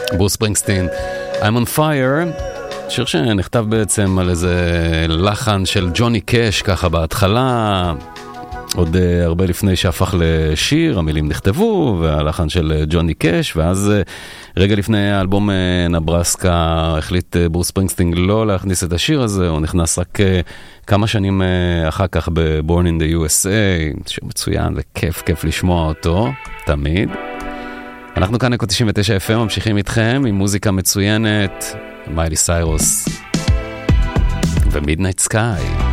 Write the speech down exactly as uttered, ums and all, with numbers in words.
ברוס ספרינגסטין, I'm on Fire, שיר שנכתב בעצם על איזה לחן של ג'וני קאש ככה בהתחלה, עוד uh, הרבה לפני שהפך לשיר, המילים נכתבו, והלחן של ג'וני קאש, ואז uh, רגע לפני האלבום uh, נברסקה החליט uh, ברוס ספרינגסטין לא להכניס את השיר הזה, הוא נכנס רק uh, כמה שנים uh, אחר כך ב-Born in the U S A, שיר מצוין וכיף, כיף לשמוע אותו, תמיד. אנחנו כאן אקו תשעים ותשע אף אם, ממשיכים איתכם עם מוזיקה מצוינת, מיילי סיירוס ומידנייט סקאי.